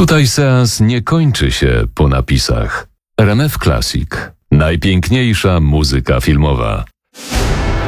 Tutaj seans nie kończy się po napisach. RMF Classic. Najpiękniejsza muzyka filmowa.